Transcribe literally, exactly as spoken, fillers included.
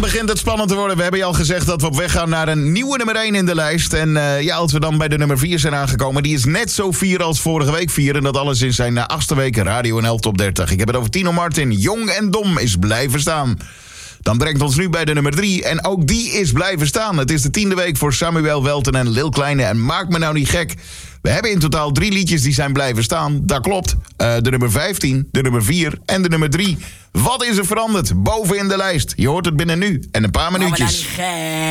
begint het spannend te worden. We hebben je al gezegd dat we op weg gaan naar een nieuwe nummer één in de lijst. En uh, ja, als we dan bij de nummer vier zijn aangekomen... die is net zo vier als vorige week vier. En dat alles in zijn uh, achtste week Radio N L Top dertig. Ik heb het over Tino Martin. Jong en dom is blijven staan. Dan brengt ons nu bij de nummer drie. En ook die is blijven staan. Het is de tiende week voor Samuel Welten en Lil Kleine. En maak me nou niet gek. We hebben in totaal drie liedjes die zijn blijven staan. Dat klopt. Uh, de nummer vijftien, de nummer vier en de nummer drie. Wat is er veranderd? Boven in de lijst. Je hoort het binnen nu en een paar minuutjes.